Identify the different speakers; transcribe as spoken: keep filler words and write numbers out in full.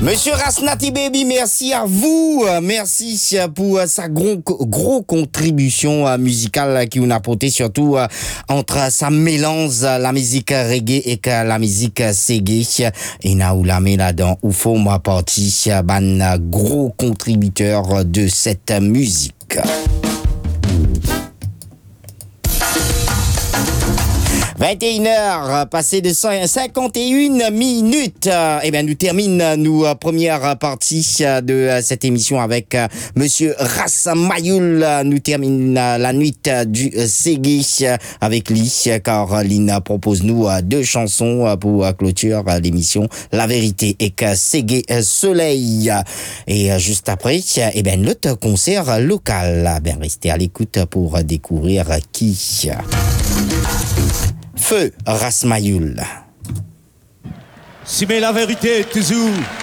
Speaker 1: Monsieur Rasnati Baby, merci à vous. Merci pour sa gros, gros contribution musicale qui nous a apporté, surtout entre sa mélange la musique reggae et la musique reggae. Et na ou la met là-dedans, ou faut ma partie, ban gros contributeur de cette musique. vingt et une heures, passé de cinquante et une minutes. Eh bien, nous terminons nous première partie de cette émission avec Monsieur Ras Mayul. Nous terminons la nuit du Ségé avec lui, car Lina propose nous deux chansons pour clôturer l'émission La Vérité et que Ségé Soleil. Et juste après, eh bien, notre concert local. Ben, restez à l'écoute pour découvrir qui. Feu Ras Mayul.
Speaker 2: Si mais la vérité toujours